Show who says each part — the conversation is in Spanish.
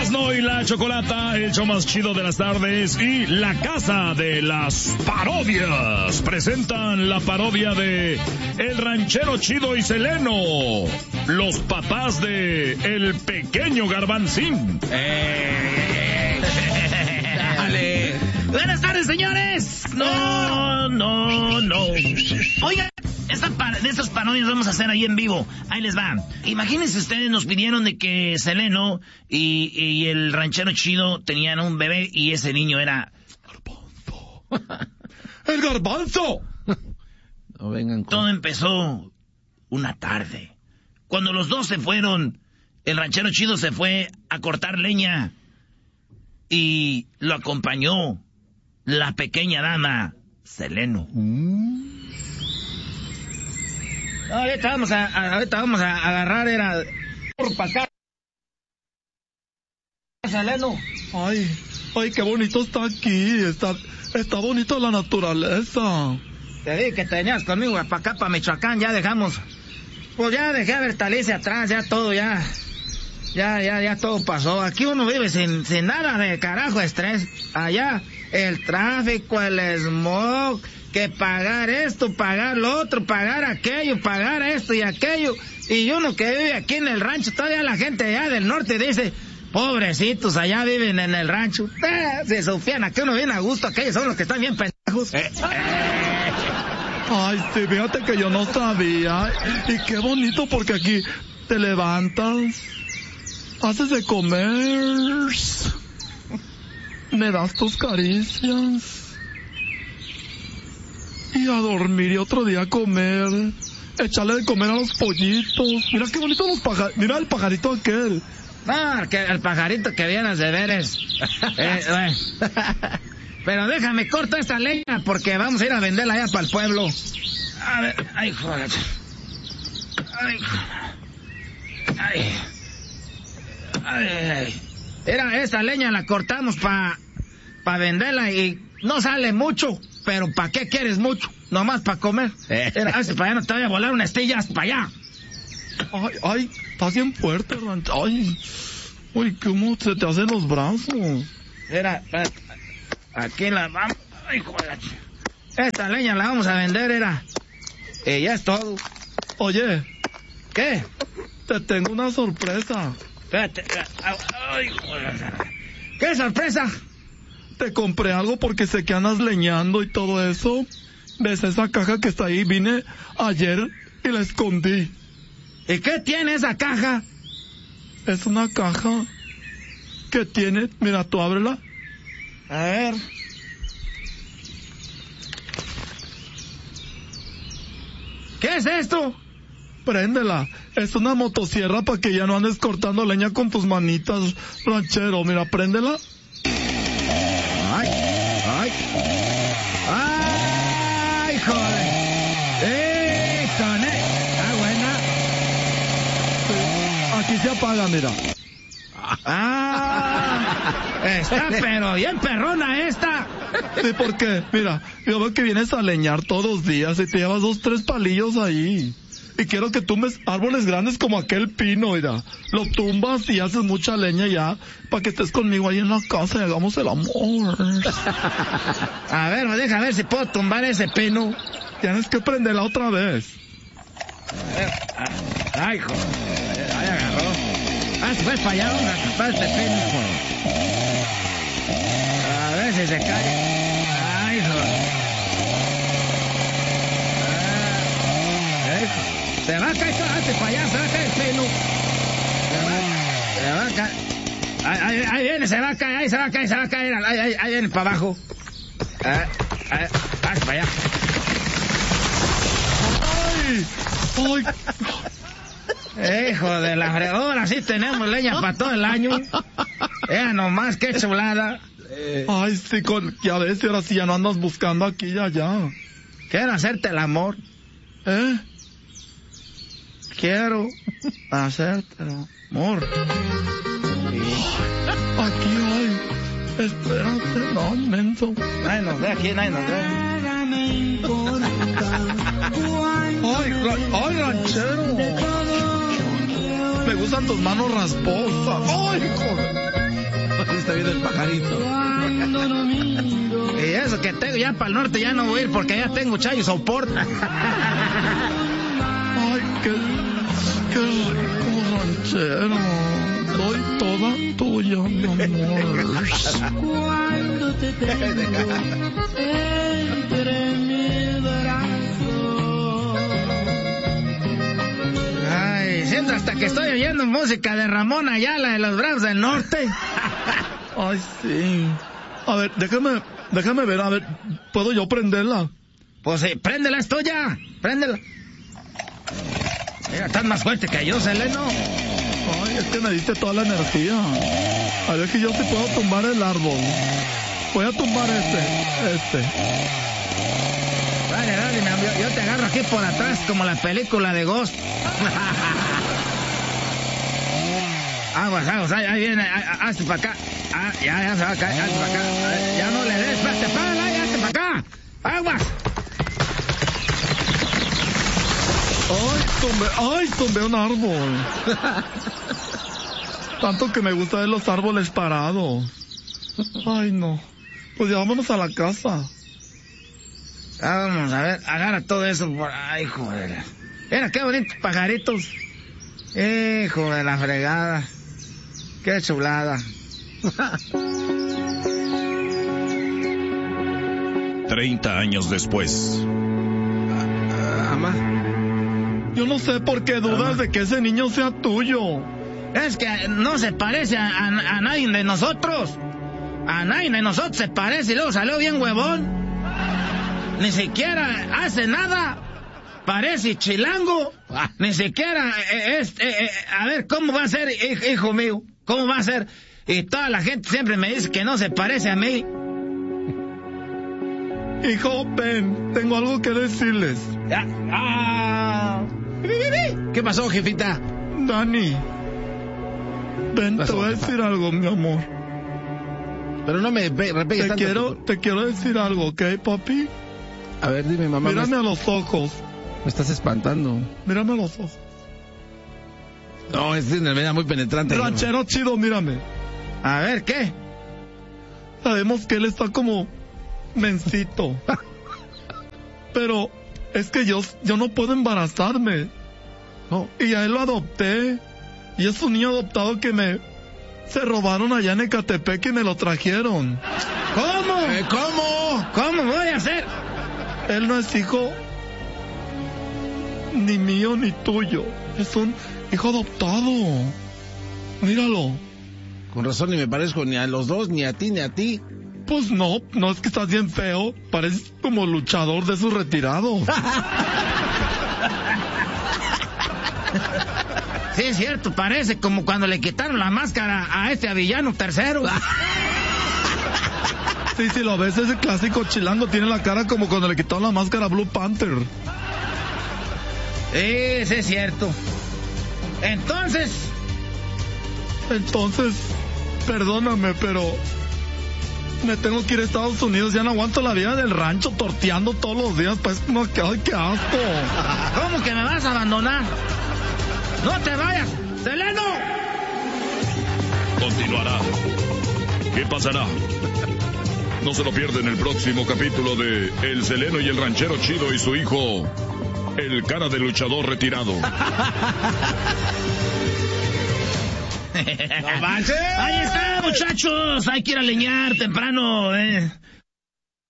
Speaker 1: Erasmo y la Chocolata, el show más chido de las tardes, y la Casa de las Parodias presentan la parodia de El Ranchero Chido y Seleno, los papás de El Pequeño Garbanzín.
Speaker 2: Dale. Buenas tardes, señores. No. Oigan, de estas parodias vamos a hacer ahí en vivo. Ahí les va. Imagínense ustedes, nos pidieron de que Seleno y el Ranchero Chido tenían un bebé y ese niño era...
Speaker 1: Garbanzo. ¡El Garbanzo!
Speaker 2: No vengan con... Todo empezó una tarde. Cuando los dos se fueron, el Ranchero Chido se fue a cortar leña y lo acompañó la pequeña dama, Seleno. Ahorita vamos a agarrar, era... por acá. Seleno.
Speaker 1: Ay, qué bonito está aquí. Está bonito la naturaleza.
Speaker 2: Te dije que tenías conmigo para acá, para Michoacán, ya dejamos. Pues ya dejé a Bertalicia atrás, ya todo, ya todo pasó. Aquí uno vive sin nada de carajo estrés. Allá, el tráfico, el smog, que pagar esto, pagar lo otro, pagar aquello, pagar esto y aquello. Y uno que vive aquí en el rancho, todavía la gente allá del norte dice, pobrecitos, allá viven en el rancho. Se sufían, aquí uno viene a gusto, aquellos son los que están bien pendejos.
Speaker 1: Ay, sí, fíjate que yo no sabía. Y qué bonito porque aquí te levantas, haces de comer, me das tus caricias y a dormir y otro día a comer, echarle de comer a los pollitos. Mira qué bonito los pajaritos, mira el pajarito aquel.
Speaker 2: No, que el pajarito que vienes de ver es... Pero déjame corto esta leña porque vamos a ir a venderla allá para el pueblo. A ver, ay, joder. Ay. Era esta leña la cortamos para venderla y no sale mucho, pero ¿para qué quieres mucho? Nomás para comer. Para allá no te vaya a volar una estilla, hasta para allá.
Speaker 1: Ay, estás bien fuerte, Rancho. Ay, uy, ¿cómo se te hacen los brazos?
Speaker 2: Aquí la vamos. Ay, joder. Esta leña la vamos a vender, ya es todo.
Speaker 1: Oye.
Speaker 2: ¿Qué?
Speaker 1: Te tengo una sorpresa.
Speaker 2: Espérate. Ay, joder. ¿Qué sorpresa?
Speaker 1: Te compré algo porque sé que andas leñando y todo eso. ¿Ves esa caja que está ahí? Vine ayer y la escondí.
Speaker 2: ¿Y qué tiene esa caja?
Speaker 1: Es una caja que tiene... Mira, tú ábrela.
Speaker 2: A ver. ¿Qué es esto?
Speaker 1: Préndela. Es una motosierra para que ya no andes cortando leña con tus manitas, ranchero. Mira, préndela.
Speaker 2: Ay, joder. Está buena.
Speaker 1: Sí. Aquí se apaga, mira.
Speaker 2: Está pero bien perrona esta.
Speaker 1: Sí, ¿por qué? Mira, yo veo que vienes a leñar todos los días y te llevas 2, 3 palillos ahí. Y quiero que tumbes árboles grandes como aquel pino, mira. Lo tumbas y haces mucha leña ya, para que estés conmigo ahí en la casa y hagamos el amor.
Speaker 2: A ver, deja ver si puedo tumbar ese pino.
Speaker 1: Tienes que prenderla otra vez.
Speaker 2: Ay, joder. Ahí agarró. Se fue para allá, vamos a tapar este pino. A ver si se cae. Ay, joder. Se va a caer, hazte para allá, se va a caer el pino. Se va a caer. Ahí viene, se va a caer, se va a caer. Ahí viene para abajo. Hazte para allá.
Speaker 1: ¡Ay!
Speaker 2: Hijo de la fregona, sí tenemos leña para todo el año. Nomás, qué chulada.
Speaker 1: Ay, sí, ya ves, ahora sí ya no andas buscando aquí y allá.
Speaker 2: Quiero hacerte el amor. Quiero hacerte el amor.
Speaker 1: Aquí hay. Espérate, no, menso.
Speaker 2: Nadie nos ve aquí, nadie nos ve.
Speaker 1: Ay, ranchero. Me gustan tus manos rasposas. Ay, joder.
Speaker 2: digo, ya para el norte ya no voy a ir porque ya tengo chayo soporta.
Speaker 3: Ay, qué rico ranchero. Soy toda tuya, mi amor.
Speaker 4: Cuando te tengo entre mis brazos.
Speaker 2: Ay, siento hasta que estoy oyendo música de Ramón Ayala de los Bravos del Norte.
Speaker 3: Ay, sí. A ver, déjame ver, a ver, ¿puedo yo prenderla?
Speaker 2: Pues sí, préndela, es tuya. Préndela. Mira, estás más fuerte que yo, Seleno.
Speaker 3: Ay, es que me diste toda la energía. A ver que yo sí puedo tumbar el árbol. Voy a tumbar este.
Speaker 2: Dale, mi amor, yo te agarro aquí por atrás como la película de Ghost. Aguas, ahí viene, hazte para acá. Ya se va a caer, hazte para acá. Ya no le des, espérate, párala, ya hazte para acá. Aguas.
Speaker 3: Ay, tumbé un árbol. Tanto que me gusta ver los árboles parados. Ay, no. Pues ya vámonos a la casa.
Speaker 2: Vamos a ver, agarra todo eso por ahí, joder. Mira, qué bonitos pajaritos. Hijo de la fregada. Qué chulada.
Speaker 1: 30 años después.
Speaker 2: Mamá.
Speaker 3: Yo no sé por qué dudas de que ese niño sea tuyo.
Speaker 2: Es que no se parece a nadie de nosotros. A nadie de nosotros se parece y luego salió bien huevón. Ni siquiera hace nada. Parece chilango. Ni siquiera a ver, ¿cómo va a ser, hijo mío? ¿Cómo va a ser? Y toda la gente siempre me dice que no se parece a mí.
Speaker 3: Hijo, ven, tengo algo que decirles.
Speaker 5: ¿Qué pasó, jefita?
Speaker 3: Dani, ven, te voy a decir algo, mi amor.
Speaker 5: Pero no me repegues tanto.
Speaker 3: Te quiero decir algo, ¿ok, papi?
Speaker 5: A ver, dime, mamá.
Speaker 3: Mírame a los ojos.
Speaker 5: Me estás espantando.
Speaker 3: Mírame a los ojos.
Speaker 5: No, es una manera muy penetrante.
Speaker 3: Ranchero chido, mírame.
Speaker 2: A ver, ¿qué?
Speaker 3: Sabemos que él está como mencito. Pero es que yo no puedo embarazarme.
Speaker 5: No.
Speaker 3: Y a él lo adopté. Y es un niño adoptado que se robaron allá en Ecatepec y me lo trajeron.
Speaker 2: ¿Cómo?
Speaker 5: ¿Cómo?
Speaker 2: ¿Cómo voy a hacer?
Speaker 3: Él no es hijo ni mío ni tuyo. Es un hijo adoptado. Míralo.
Speaker 5: Con razón ni me parezco ni a los dos, ni a ti, ni a ti.
Speaker 3: Pues no es que estás bien feo. Pareces como luchador de esos retirados.
Speaker 2: Sí, es cierto, parece como cuando le quitaron la máscara a Villano III.
Speaker 3: Sí, si lo ves, ese clásico chilango tiene la cara como cuando le quitaron la máscara a Blue Panther.
Speaker 2: Sí, es cierto. Entonces,
Speaker 3: perdóname, pero me tengo que ir a Estados Unidos. Ya no aguanto la vida del rancho torteando todos los días. Pues, no, qué asco.
Speaker 2: ¿Cómo que me vas a abandonar? ¡No te vayas! ¡Seleno!
Speaker 1: Continuará. ¿Qué pasará? No se lo pierden el próximo capítulo de El Seleno y el Ranchero Chido y su hijo, el cara de luchador retirado.
Speaker 2: ¡No manches! Ahí está, muchachos. Hay que ir a leñar temprano,